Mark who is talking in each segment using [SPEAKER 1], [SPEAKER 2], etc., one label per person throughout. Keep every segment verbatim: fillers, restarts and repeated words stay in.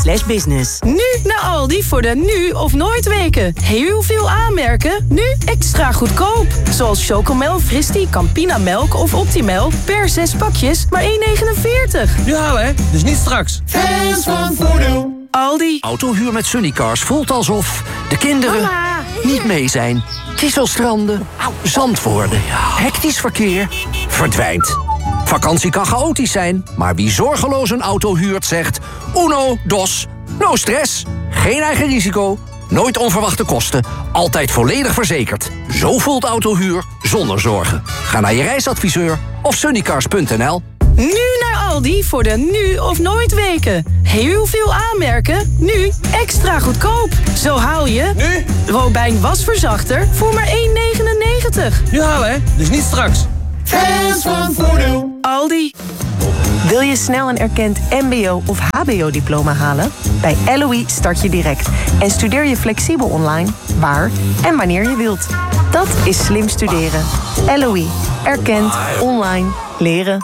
[SPEAKER 1] slash business.
[SPEAKER 2] Nu naar Aldi voor de nu of nooit weken. Heel veel aanmerken, nu extra goedkoop. Zoals Chocomel, Fristie, Campina Melk of Optimal. Per zes pakjes, maar één negenenveertig.
[SPEAKER 3] Nu halen, hè? Dus niet straks.
[SPEAKER 4] Fans van Voordeel.
[SPEAKER 2] Aldi.
[SPEAKER 5] Autohuur met Sunnycars voelt alsof de kinderen
[SPEAKER 2] Mama.
[SPEAKER 5] niet mee zijn. Kieselstranden, zand worden, hectisch verkeer, verdwijnt. Vakantie kan chaotisch zijn, maar wie zorgeloos een auto huurt zegt... Uno, dos, no stress, geen eigen risico, nooit onverwachte kosten... altijd volledig verzekerd. Zo voelt autohuur zonder zorgen. Ga naar je reisadviseur of sunnycars punt n l.
[SPEAKER 2] Nu naar Aldi voor de nu of nooit weken. Heel veel aanmerken, nu extra goedkoop. Zo haal je...
[SPEAKER 3] Nu?
[SPEAKER 2] Robijn wasverzachter voor maar één negenennegentig.
[SPEAKER 3] Nu halen, hè? Dus niet straks.
[SPEAKER 4] Fans van Voordeel.
[SPEAKER 2] Aldi.
[SPEAKER 1] Wil je snel een erkend mbo of hbo-diploma halen? Bij L O I start je direct en studeer je flexibel online, waar en wanneer je wilt. Dat is slim studeren. L O I. Erkend, online, leren.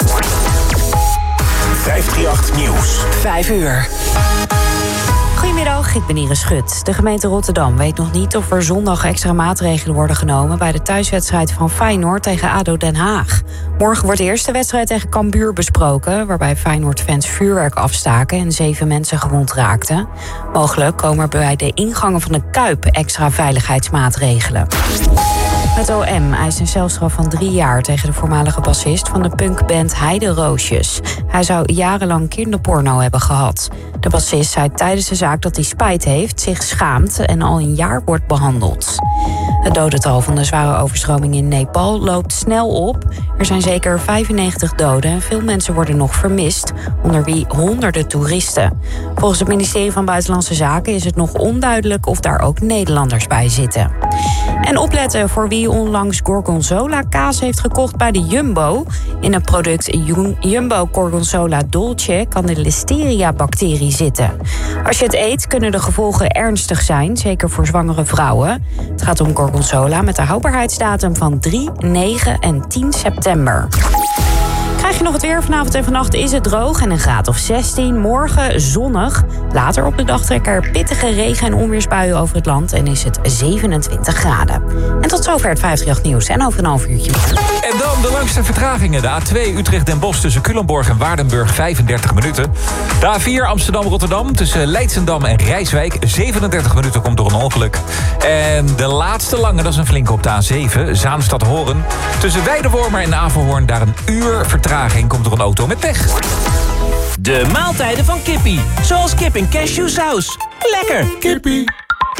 [SPEAKER 6] vijfdrieënachtig Nieuws.
[SPEAKER 7] Vijf uur. Goedemiddag, ik ben Iris Schut. De gemeente Rotterdam weet nog niet of er zondag extra maatregelen worden genomen... bij de thuiswedstrijd van Feyenoord tegen A D O Den Haag. Morgen wordt de eerste wedstrijd tegen Cambuur besproken... waarbij Feyenoord-fans vuurwerk afstaken en zeven mensen gewond raakten. Mogelijk komen er bij de ingangen van de Kuip extra veiligheidsmaatregelen. Het O M eist een celstraf van drie jaar tegen de voormalige bassist van de punkband Heide Roosjes. Hij zou jarenlang kinderporno hebben gehad. De bassist zei tijdens de zaak dat hij spijt heeft, zich schaamt en al een jaar wordt behandeld. Het dodental van de zware overstroming in Nepal loopt snel op. Er zijn zeker vijfennegentig doden en veel mensen worden nog vermist, onder wie honderden toeristen. Volgens het ministerie van Buitenlandse Zaken is het nog onduidelijk of daar ook Nederlanders bij zitten. En opletten voor wie onlangs Gorgonzola kaas heeft gekocht bij de Jumbo. In het product Jumbo Gorgonzola Dolce kan de Listeria-bacterie zitten. Als je het eet kunnen de gevolgen ernstig zijn, zeker voor zwangere vrouwen. Het gaat om Gorgonzola met een houdbaarheidsdatum van drie, negen en tien september. Krijg je nog het weer? Vanavond en vannacht is het droog en een graad of zestien. Morgen zonnig. Later op de dag trekken er pittige regen- en onweersbuien over het land... en is het zevenentwintig graden. En tot zover het vijfdrieënachtig Nieuws. En over een half uurtje.
[SPEAKER 8] En dan de langste vertragingen. De A twee Utrecht-Den Bosch tussen Culemborg en Waardenburg vijfendertig minuten. De A vier Amsterdam-Rotterdam tussen Leidsendam en Rijswijk zevenendertig minuten komt door een ongeluk. En de laatste lange, dat is een flinke op de A zeven, Zaanstad-Hoorn. Tussen Weidewormer en Averhoorn daar een uur vertraging, komt door een auto met pech.
[SPEAKER 9] De maaltijden van Kippie. Zoals kip in cashewsaus. Lekker.
[SPEAKER 6] Kippie.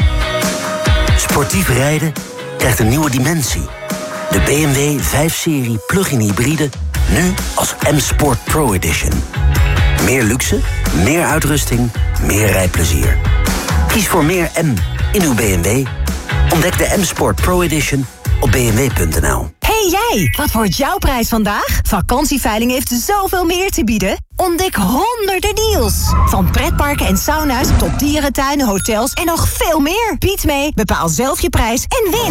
[SPEAKER 6] Sportief rijden krijgt een nieuwe dimensie. De B M W vijf serie plug-in hybride, nu als M-Sport Pro Edition. Meer luxe, meer uitrusting, meer rijplezier. Kies voor meer M in uw B M W. Ontdek de M-Sport Pro Edition op b m w punt n l.
[SPEAKER 10] Hey jij, wat wordt jouw prijs vandaag? Vakantieveiling heeft zoveel meer te bieden. Ontdek honderden deals. Van pretparken en sauna's tot dierentuinen, hotels en nog veel meer. Bied mee, bepaal zelf je prijs en win.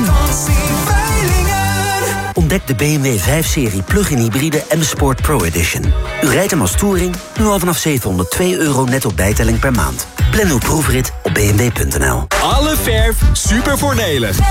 [SPEAKER 6] Ontdek de B M W vijf serie plug-in hybride M-Sport Pro Edition. U rijdt hem als touring, nu al vanaf zevenhonderdtwee euro netto bijtelling per maand. Plan uw proefrit op b m w punt n l.
[SPEAKER 11] Alle verf super voordelig.